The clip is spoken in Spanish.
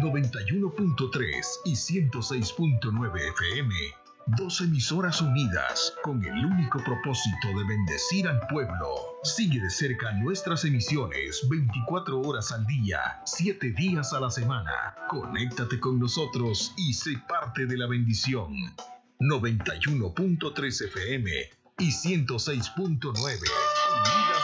91.3 y 106.9 FM. Dos emisoras unidas con el único propósito de bendecir al pueblo. Sigue de cerca nuestras emisiones 24 horas al día, 7 días a la semana. Conéctate con nosotros y sé parte de la bendición. 91.3 FM y 106.9. Unidas